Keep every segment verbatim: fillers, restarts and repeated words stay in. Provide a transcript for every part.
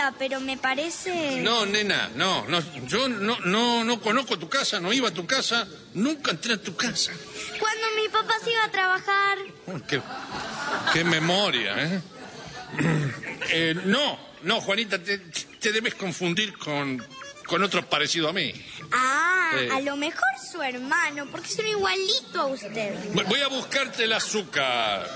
casa, pero me parece... No, nena, no, no, yo no, no, no conozco tu casa, no iba a tu casa, nunca entré a tu casa. Cuando mi papá se iba a trabajar... Qué, qué memoria, ¿eh? eh no, no, Juanita, te, te debes confundir con, con otro parecido a mí. Ah, eh. a lo mejor su hermano, porque son igualito a usted. Voy a buscarte el azúcar.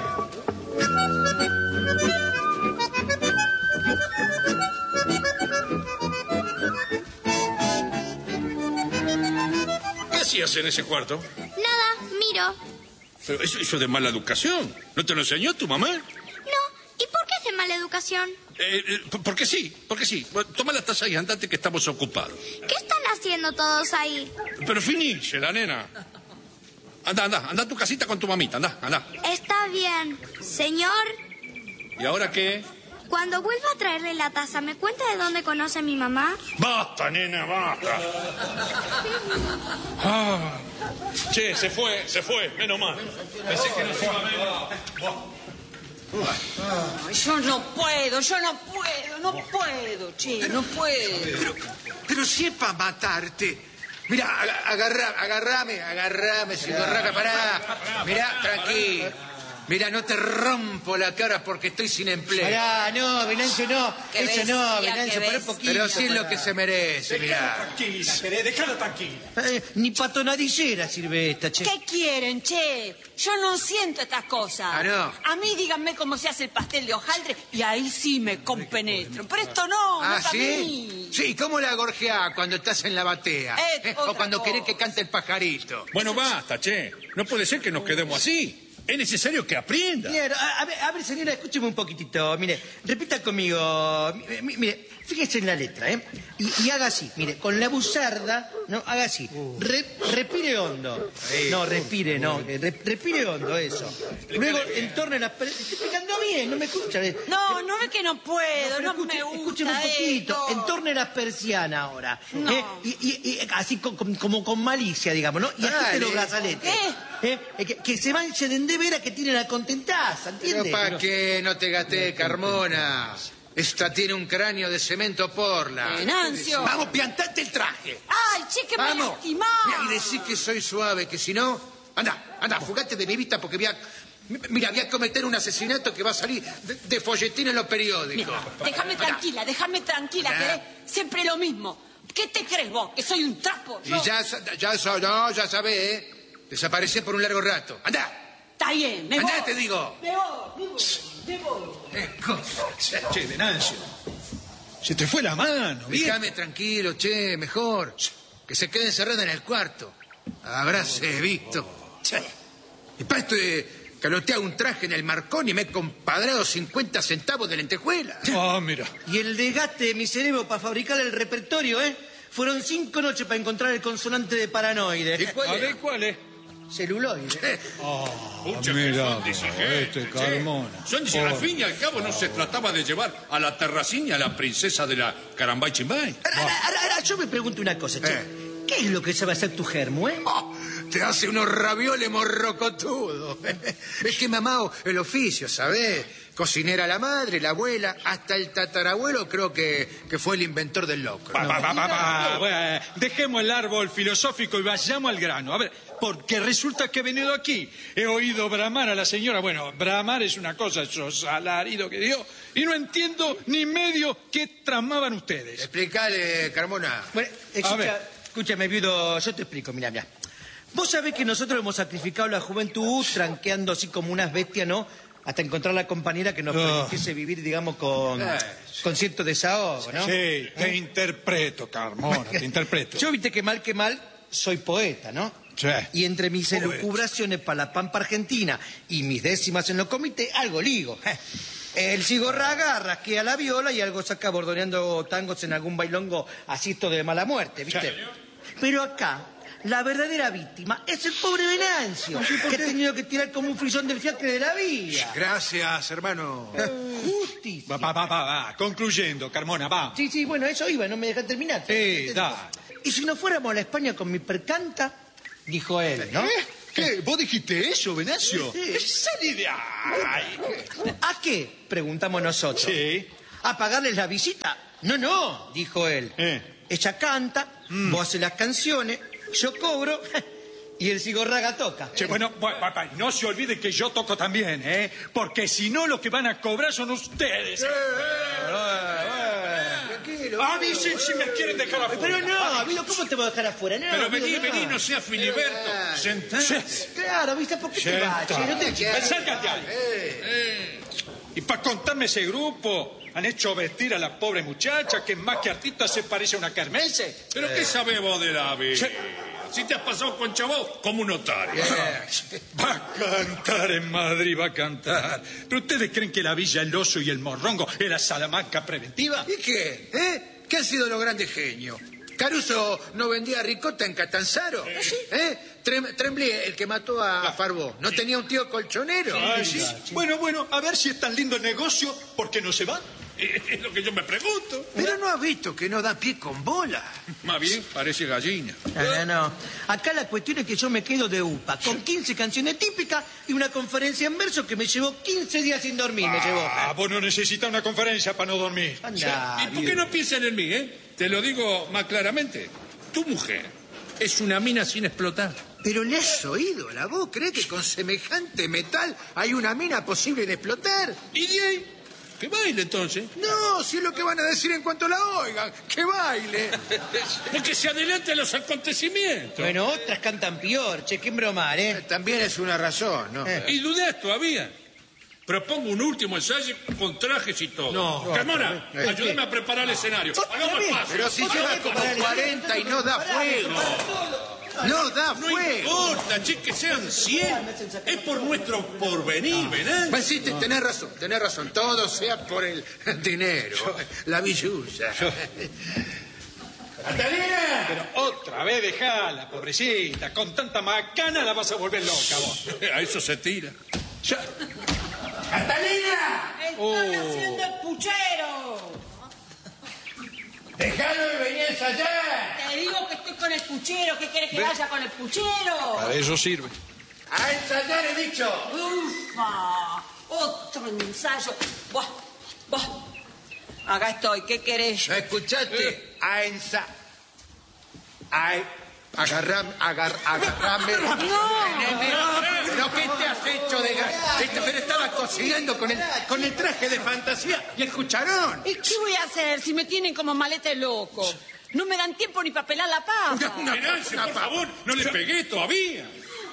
¿Qué hacías en ese cuarto? Nada, miro. Pero eso, eso de mala educación. ¿No te lo enseñó tu mamá? No, ¿y por qué es de mala educación? Eh, eh, porque sí, porque sí. Bueno, toma la taza y andate que estamos ocupados. ¿Qué están haciendo todos ahí? Pero finiche, la nena. Anda, anda, anda a tu casita con tu mamita, anda, anda. Está bien. Señor, ¿Y ahora qué? cuando vuelva a traerle la taza, ¿me cuenta de dónde conoce a mi mamá? Basta, nena, basta. Ah. Che, se fue, se fue, menos mal. Pensé que no se iba a ver. Ay, yo no puedo, yo no puedo, no puedo, che, no puedo. Pero, pero si es para matarte. Mira, agarra, agarrame, agarrame, Sigorraga, pará. Mira, tranquilo. Mira, no te rompo la cara porque estoy sin empleo. Pará, no, Venancio, no. Qué Eso no, bestia, Venancio, qué pará un bestia. poquito. Pero sí es lo pará. que se merece, mira. Tranquila, Tere, déjala tranquila. Eh, ni patonadillera sirve esta, che. ¿Qué quieren, che? Yo no siento estas cosas. Ah, ¿no? A mí díganme cómo se hace el pastel de hojaldre y ahí sí me compenetro. Pero esto no, ¿Ah, no sí? Sí, ¿cómo la gorjeás cuando estás en la batea? Eh, ¿Eh? otra O cuando cosa. querés que cante el pajarito. Bueno, basta, che. No puede ser que nos quedemos así. Es necesario que aprenda. Mira, a, a ver, a ver, señora, escúcheme un poquitito. Mire, repita conmigo. Mi- mi- Mire, fíjese en la letra, ¿eh? Y, y haga así, mire, con la buzarda, ¿no? Haga así. Re- respire hondo. No, respire, no. eh, re- respire hondo, eso. Luego, entorne la... per- Estoy explicando bien, no me escucha. eh. No, no es que no puedo, Pero no, escuche- me gusta escúcheme un poquito. esto. Entorne la persiana ahora. No. ¿eh? Y, y- y así co- com- como con malicia, digamos, ¿no? Y ajuste Dale. los brazaletes. ¿Qué? ¿eh? Eh, Que, que se manchen de veras que tienen la contentaza, Pero ¿entiende? para que no te gasté, Carmona. Esta tiene un cráneo de cemento porla. Venancio. Vamos, piantate el traje. Ay, che, que me Vamos. lastimás. Mira, y decí que soy suave, que si no... Anda, anda, jugate de mi vista porque voy a... Mira, voy a cometer un asesinato que va a salir de, de folletín en los periódicos. Déjame Anda. tranquila, déjame tranquila, Anda. ¿querés? Siempre lo mismo. ¿Qué te crees vos? ¿Que soy un trapo? Y Yo- ya, sa- ya, sa- no, ya sabés, ¿eh? Desaparecé por un largo rato. ¡Anda! Está bien, me Andá, voy. te digo. Me voy, me voy, me voy. Eh, cosa. Che, Venancio, se te fue la mano, ¿viste? Déjame tranquilo, che, mejor. Que se quede encerrada en el cuarto. Habráse visto. Che. Y para esto de calotear un traje en el Marconi y me he compadrado cincuenta centavos de lentejuela. Ah, mira. Y el desgaste de mi cerebro para fabricar el repertorio, ¿eh? Fueron cinco noches para encontrar el consonante de paranoide. ¿Y cuál A es? ver, ¿cuál es? Celuloide. Eh, Pucha, mira, que son exigentes, este che. Carmona. Son, si al fin y al cabo no se trataba de llevar a la terraciña a la princesa de la Carambay Chimbay. Ahora, ahora, ahora, ahora, yo me pregunto una cosa, che. Eh. ¿Qué es lo que sabe hacer tu germo, eh? oh, te hace unos ravioles morrocotudos. Es que mamá, el oficio, ¿sabés? Cocinera la madre, la abuela, hasta el tatarabuelo creo que, que fue el inventor del locro. Pa, pa, pa, pa, pa. Bueno, dejemos el árbol filosófico y vayamos al grano. A ver, porque resulta que he venido aquí, he oído bramar a la señora. Bueno, bramar es una cosa, esos alaridos que dio, y no entiendo ni medio qué tramaban ustedes. Explicale, Carmona. Bueno, A escucha, ver. escúchame, viudo, yo te explico, mira, mira. Vos sabés que nosotros hemos sacrificado la juventud tranqueando así como unas bestias, ¿no? Hasta encontrar la compañera que nos Ah. permitiese vivir, digamos, con, Eh, con cierto desahogo, ¿no? Sí, te interpreto, Carmona, te interpreto. Yo, viste que mal que mal, soy poeta, ¿no? Sí. Y entre mis Poeta. elucubraciones para la Pampa Argentina y mis décimas en los comités, algo ligo. El Sigorraga rasquea la viola y algo saca bordoneando tangos en algún bailongo asisto de mala muerte, ¿viste? Sí. Pero acá, la verdadera víctima es el pobre Venancio, que ha tenido que tirar como un frisón del fiacre de la vía. Gracias, hermano. Justicia. Va, va, va, va, va. Concluyendo, Carmona, va. Sí, sí, bueno, eso iba, no me dejan terminar. Sí, da. Y si no fuéramos a la España con mi percanta, dijo él, ¿no? ¿Qué? ¿Vos dijiste eso, Venancio? Sí. Salí de ahí. ¿A qué? Preguntamos nosotros. Sí. a pagarles la visita. No, no, dijo él. Eh. Ella canta, mm. vos haces las canciones, yo cobro y el cigorraga toca. Che, bueno, bueno, papá, no se olvide que yo toco también, ¿eh? Porque si no, los que van a cobrar son ustedes. Eh, eh, tranquilo. A mí sí, sí me quieren dejar afuera. Pero no, Vilo, ¿cómo te voy a dejar afuera? No, Pero Vilo, vení, no. vení, no seas Filiberto. Sentate. Claro, ¿viste? ¿Por qué te Senta. vas? che? No te Ven, Sálgate ahí. Eh, Y para contarme ese grupo, han hecho vestir a la pobre muchacha que más que artista se parece a una kermesse. ¿Pero qué sabés vos de la vida? Si te has pasado con chavos como un notario. Va a cantar en Madrid, va a cantar. ¿Pero ustedes creen que la Villa El Oso y el Morrongo era Salamanca preventiva? ¿Y qué? ¿Eh? ¿Qué han sido los grandes genios? ¿Caruso no vendía ricota en Catanzaro? ¿Eh? Trem- Tremblay, el que mató a Farbó, ¿no tenía un tío colchonero? Ay, sí. Bueno, bueno, a ver si es tan lindo el negocio, ¿por qué no se va? Es lo que yo me pregunto. Pero no has visto que no da pie con bola. Más bien, parece gallina. No, no, no. Acá la cuestión es que yo me quedo de upa, con quince canciones típicas y una conferencia en verso que me llevó quince días sin dormir, me llevó. Ah, vos no necesitas una conferencia para no dormir. Anda, ¿Y por qué no piensan en mí, eh? Te lo digo más claramente. Tu mujer es una mina sin explotar. Pero le has oído la voz. ¿Cree que con semejante metal hay una mina posible de explotar? ¿Y de ahí? Que baile entonces. No, si es lo que van a decir en cuanto la oigan. ¡Que baile! Porque se adelantan los acontecimientos. Bueno, otras cantan peor, che, qué bromar, ¿eh? También es una razón, ¿no? Eh. Y dudás todavía. Propongo un último ensayo con trajes y todo. No. Carmona, Eh, ayúdame a preparar el escenario. Hagamos el paso. Pero si lleva como cuarenta y no da fuego. No da No fuego. importa, che, que sean cien. Es por nuestro porvenir, ¿verdad? Pues sí, te- tenés razón, tenés razón. Todo sea por el dinero, la billulla. ¡Catalina! Pero otra vez dejala, pobrecita. Con tanta macana la vas a volver loca vos. A eso se tira. Ya. ¡Catalina! ¡Estoy haciendo el puchero! ¡Dejalo y vení a ensayar! Te digo que estoy con el puchero. ¿Qué quieres que vaya con el puchero? Para eso sirve. ¡A ensayar, he dicho! ¡Ufa! Otro ensayo. Buah, buah. Acá estoy. ¿Qué querés? ¿No escuchaste? A ensayar. Ay, agarrame, agar, agarrame. ¿Pero qué te has hecho de gas? Este, pero estaba cocinando con el, con el traje de fantasía y el cucharón. ¿Y qué voy a hacer si me tienen como malete loco? No me dan tiempo ni para pelar la papa. Una- Venancio, una por pa- favor, no le pegué todavía.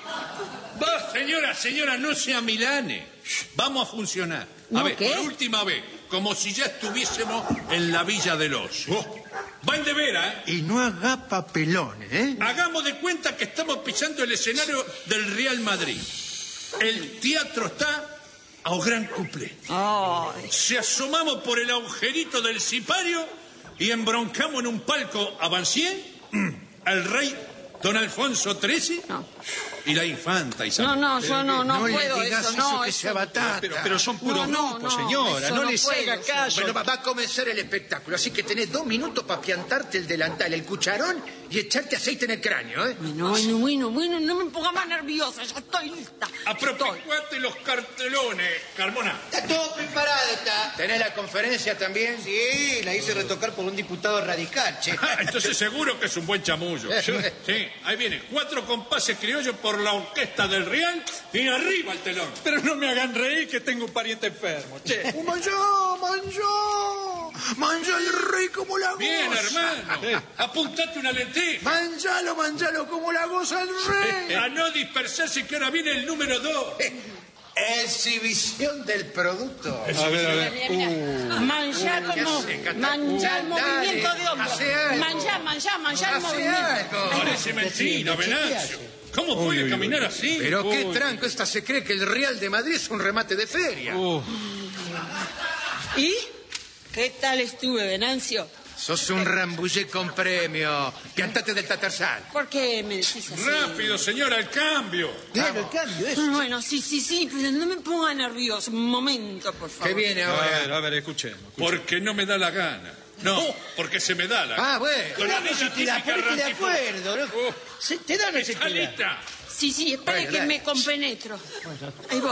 Va, señora, señora, no sea Milane. Vamos a funcionar. A ¿No ver, qué? por última vez, como si ya estuviésemos en la Villa del Oso. Oh. Va en de veras, ¿eh? Y no haga papelones, ¿eh? Hagamos de cuenta que estamos pisando el escenario del Real Madrid. El teatro está a gran cuplé. Ay. Se asomamos por el agujerito del sipario y embroncamos en un palco a Bancien, al rey don Alfonso trece No. y la infanta Isabel. No, no, yo no, no, no le puedo digas eso, eso no. que eso- sea batata. Pero, pero son puros No, no, grupos, no, señora. eso No, no les puedo, haga eso. caso. Bueno, va, va a comenzar el espectáculo, así que tenés dos minutos para piantarte el delantal, el cucharón y echarte aceite en el cráneo, ¿eh? Bueno, bueno, bueno, bueno, no me ponga más nerviosa, ya estoy lista. Apropicuate los cartelones, Carmona. Está todo preparado, está. ¿Tenés la conferencia también? Sí, la hice retocar por un diputado radical, che. Entonces seguro que es un buen chamullo. Sí, ahí viene. Cuatro compases criollos por la orquesta del Real y arriba el telón. Pero no me hagan reír que tengo un pariente enfermo, che. ¡Un manjó, manjó! ¡Manjá el rey como la goza! Bien, hermano. Apuntate una lenteja. ¡Manjalo, manjalo como la goza el rey! A no dispersarse que ahora viene el número dos. Exhibición del producto. A ver, a ver. Mira, mira. Manchá como, sé, Cata. manchá el Dale, movimiento de hombros. hace algo. Manchá, manchá, manchá el Hace movimiento. algo. Parece mentira, Venancio. ¿Cómo puede caminar así? Pero qué tranco, esta se cree que el Real de Madrid es un remate de feria. ¿Y? ¿Qué tal estuve, Venancio? Sos un rambullé con premio. Piantate del tatarzal. ¿Por qué me decís así? Rápido, señora, el cambio. Claro, el cambio, eso. Bueno, sí, sí, sí, pero no me ponga nervioso. Un momento, por favor. ¿Qué viene A ahora? ver, a ver, escuchemos. Porque no me da la gana. No, porque se me da la gana. Ah, bueno. Con la Claro, si niña te da, típica ponete de rantiflora. acuerdo, ¿no? Uh, Se- te dan ese ¿Está lista? Sí, sí, espere Bueno, que dale. me compenetro. Ahí voy.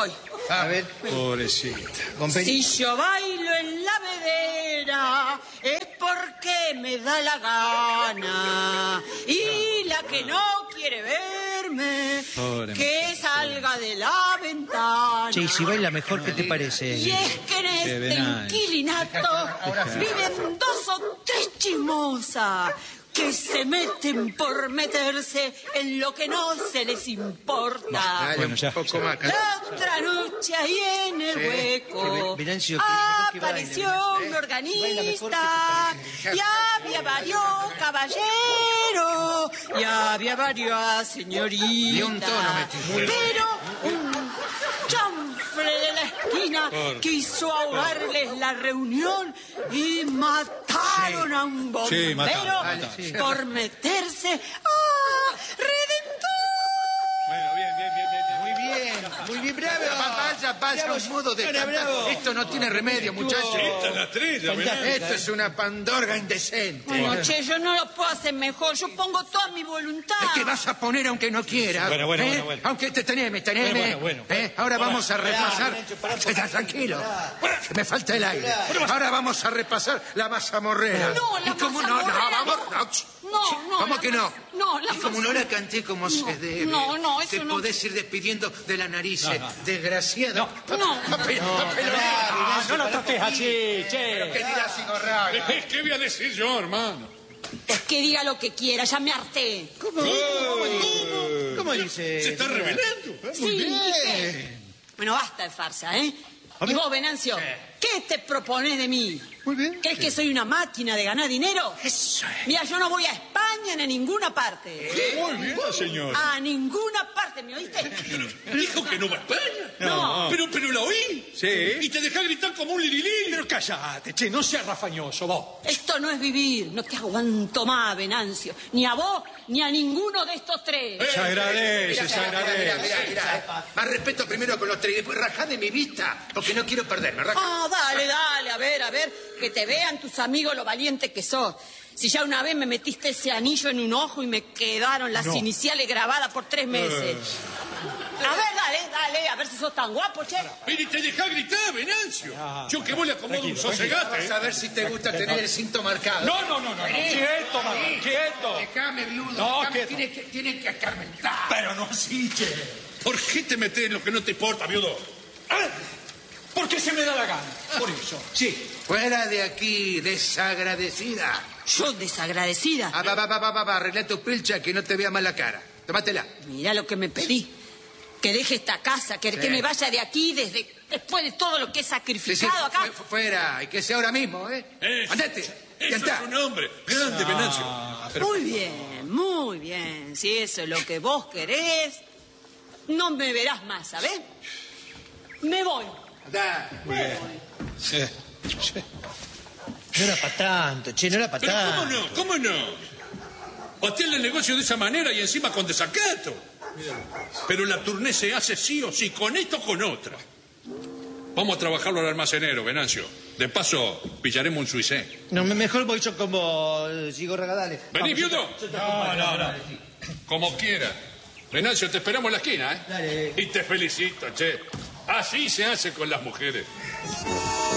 A ver. Pobrecita. Con peri- Si yo bailo en la vedera es porque me da la gana. Y la que no quiere verme, Pobre que salga de la ventana. Che, y si baila mejor, ¿qué te parece? Y es que en Qué este venal. inquilinato viven dos o tres chismosas que se meten por meterse en lo que no se les importa. Dale, Bueno, un ya, poco ya. más. Carlos. La otra noche ahí en el hueco Che, Venancio, que mejor que baile, apareció Venancio, un ¿eh? Baila mejor, organista ¿qué te y había varios caballeros y había varias señoritas. Ni un tono metí. Pero un chanfle de la esquina quiso ahogarles la reunión y mataron a un Sí, bombero mataron, mataron. por meterse a Redentor. Bueno, bien, bien, bien, bien. Muy bien, muy bien, bravo. Vaya, vaya, Bravo, un modo de señora, cantar. bravo. Esto no tiene remedio, muchachos. Esta es la estrella, Venancio. Esto es una pandorga indecente. Bueno, che, yo no lo puedo hacer mejor. Yo pongo toda mi voluntad. Es que vas a poner aunque no quieras. Bueno, bueno, ¿eh? bueno, bueno. Aunque te teneme, teneme. Bueno, bueno, bueno. ¿eh? Ahora vamos a repasar. Nacho, pará, Está tranquilo. Se me falta el aire. Ahora vamos a repasar la mazamorrera. No, la ¿Y cómo no? No, mazamorrera vamos. no. No, ch- No, no. ¿Cómo la que no? mas- No, la Y como mas- no la canté como se debe. no, no, eso Te no. podés ir despidiendo de la nariz, No, eh, no. desgraciada. No. No. Papel- papelonera. Ah, no lo trates así, ¿Pero qué che. dirás, Sigorraga? ¿Qué voy a decir yo, hermano? Es que diga lo que quiera, ya me harté. ¿Cómo? ¿Cómo dice? Se está señora? revelando. Sí, ¿viste? Bueno, basta de farsa, ¿eh? Y vos, Venancio, ¿qué te propones de mí? Muy bien. ¿Crees que soy una máquina de ganar dinero? Eso es. Mira, yo no voy a España ni a ninguna parte. Muy bien, señor. A ninguna parte, ¿me oíste? Dijo que no va a España. No. Pero, pero la oí. Sí. Y te dejá gritar como un lirilín. Pero cállate, che, no seas rafañoso, vos. Esto no es vivir, no te aguanto más, Venancio. Ni a vos, ni a ninguno de estos tres. Se agradece, Mira, se mira, mira, agradece. mira, mira, eh. Más respeto primero con los tres y después rajá de mi vista, porque no quiero perderme. Rajá. Ah, dale, dale, a ver, a ver, que te vean tus amigos lo valiente que sos. Si ya una vez me metiste ese anillo en un ojo y me quedaron las iniciales grabadas por tres meses. A ver, dale, dale, a ver si sos tan guapo, che. Mira, y te dejá gritar, Venancio. Yo que vos le acomodo un Tranquilo, sosegate. Vas a ver si te gusta tener el cinto marcado. No, no, no, no, no. Quieto, mamá, quieto. Déjame, viudo. No, déjame, quieto. tiene que, tiene que acarmentar. Pero no así, che. ¿Por qué te metés en lo que no te importa, viudo? Ah, porque se me da la gana. Por eso, sí. Fuera de aquí, desagradecida. Yo desagradecida. Ah, va, va, va, va, va, va, arregla tu pilcha que no te vea mal la cara. Tómatela. Mirá lo que me pedí. Que deje esta casa, que, Sí. que me vaya de aquí desde después de todo lo que he Sí, sí, sacrificado acá. fu- fuera, y que sea ahora mismo, ¿eh? Eso, Andate. Ya Eso está. es un hombre. Grande, Venancio. Muy bien, muy bien. Si eso es lo que vos querés, no me verás más, ¿sabés? Me voy. Andá. Sí. Sí. No era para tanto, che, no era para Pero ¿cómo tanto. no? ¿Cómo no? Hotel el negocio de esa manera y encima con desacato. Pero la turné se hace sí o sí, con esto o con otra. Vamos a trabajarlo al almacenero, Venancio. De paso, pillaremos un suicé. No, me- mejor voy yo con vos, Sigo Regadales. ¿Venís, viudo? No, no, no. Como quiera. Venancio, te esperamos en la esquina, ¿eh? Dale. Y te felicito, che. Así se hace con las mujeres.